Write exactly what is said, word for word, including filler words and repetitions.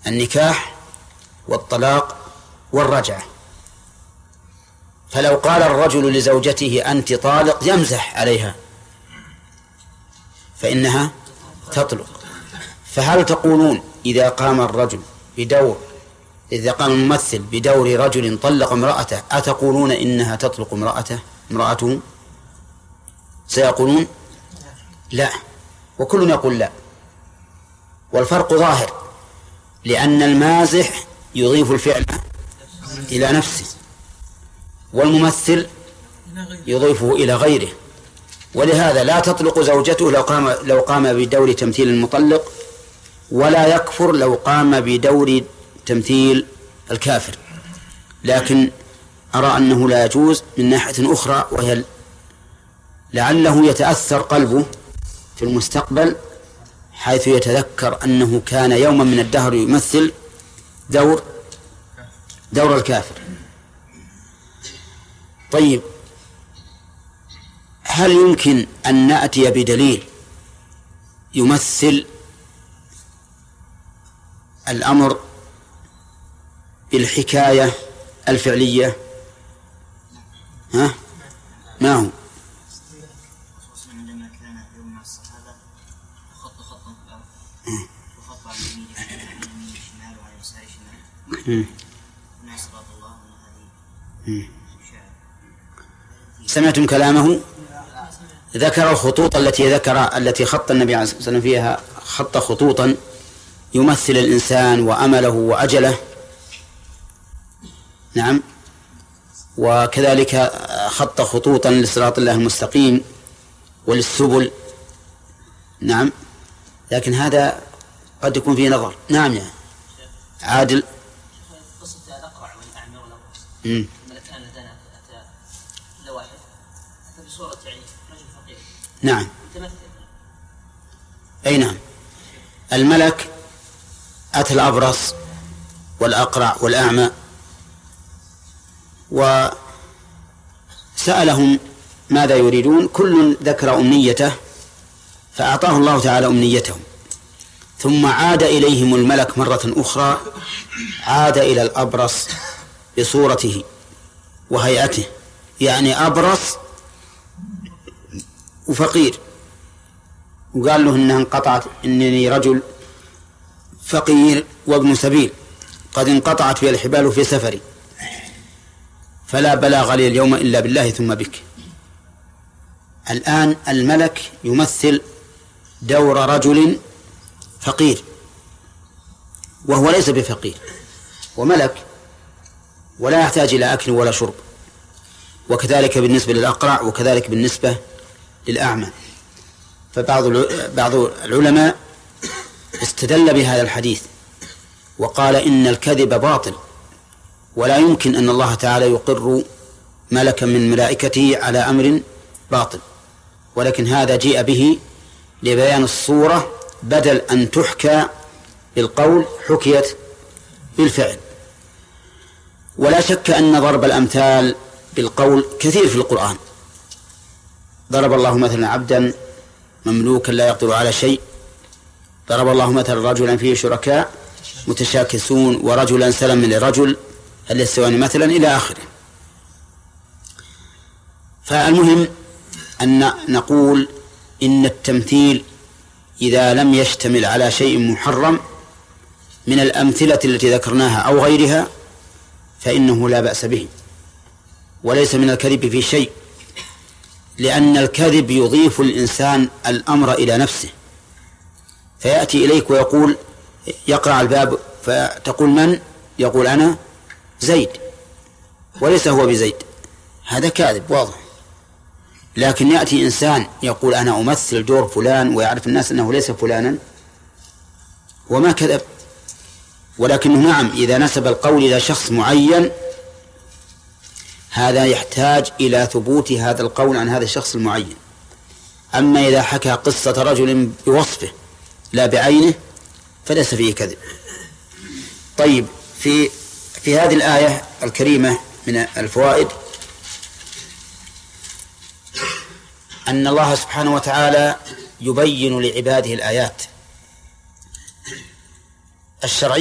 النكاح والطلاق والرجعة. فلو قال الرجل لزوجته أنت طالق يمزح عليها فإنها تطلق. فهل تقولون إذا قام الرجل بدور إذا قام الممثل بدور رجل طلق امرأته أتقولون إنها تطلق امرأته امرأته؟ سيقولون لا، وكل يقول لا. والفرق ظاهر، لأن المازح يضيف الفعل إلى نفسه والممثل يضيفه إلى غيره، ولهذا لا تطلق زوجته لو قام لو قام بدور تمثيل المطلق، ولا يكفر لو قام بدور تمثيل الكافر. لكن أرى أنه لا يجوز من ناحية أخرى، وهي لعله يتأثر قلبه في المستقبل حيث يتذكر أنه كان يوما من الدهر يمثل دور دور الكافر. طيب، هل يمكن أن نأتي بدليل يمثل الأمر بالحكاية الفعلية؟ ها؟ ما هو؟ عندما كان يوم مع الصحابة خط خطا في الأرض وخط على اليمين اليمين الشمال وعلى اليسار الشمال الناس رضي الله عنه. هذه سمعتم كلامه؟ ذكر الخطوط التي ذكر التي خط النبي عليه الصلاة والسلام فيها خط خطوطا يمثل الإنسان وأمله وأجله. نعم، وكذلك خط خطوطا لصراط الله المستقيم وللسبل. نعم، لكن هذا قد يكون فيه نظر. نعم يا عادل. قصة الأقرع والأعمى والأبرص امم ملكان لدينا أتى لواحد أتى بصورة يعني رجل فقير. نعم. متمثل. أي نعم، الملك أتى الأبرص والأقرع والأعمى وسألهم ماذا يريدون، كل ذكر أمنيته فأعطاه الله تعالى أمنيتهم، ثم عاد إليهم الملك مرة أخرى، عاد إلى الأبرص بصورته وهيئته، يعني أبرص وفقير، وقال له إنها انقطعت، إنني رجل فقير وابن سبيل قد انقطعت في الحبال في سفري، فلا بلاغ لي اليوم إلا بالله ثم بك. الآن الملك يمثل دور رجل فقير وهو ليس بفقير وملك ولا يحتاج إلى أكل ولا شرب، وكذلك بالنسبة للأقرع وكذلك بالنسبة للأعمى. فبعض بعض العلماء استدل بهذا الحديث وقال إن الكذب باطل، ولا يمكن أن الله تعالى يقر ملكا من ملائكته على أمر باطل، ولكن هذا جيء به لبيان الصورة، بدل أن تحكى بالقول حكيت بالفعل. ولا شك أن ضرب الأمثال بالقول كثير في القرآن. ضرب الله مثلا عبدا مملوكا لا يقدر على شيء، ضرب الله مثلا رجلا فيه شركاء متشاكسون ورجلا سلما لرجل هل يستوان مثلا إلى آخره. فالمهم أن نقول إن التمثيل إذا لم يشتمل على شيء محرم من الأمثلة التي ذكرناها أو غيرها فإنه لا بأس به، وليس من الكذب في شيء، لأن الكذب يضيف الإنسان الأمر إلى نفسه، فيأتي إليك ويقول يقرع الباب فتقول من؟ يقول أنا زيد وليس هو بزيد، هذا كاذب واضح. لكن يأتي إنسان يقول أنا أمثل دور فلان ويعرف الناس أنه ليس فلانا وما كذب، ولكنه نعم إذا نسب القول إلى شخص معين هذا يحتاج إلى ثبوت هذا القول عن هذا الشخص المعين. أما إذا حكى قصة رجل بوصفه لا بعينه فليس فيه كذب. طيب، في في هذه الآية الكريمة من الفوائد أن الله سبحانه وتعالى يبين لعباده الآيات الشرعية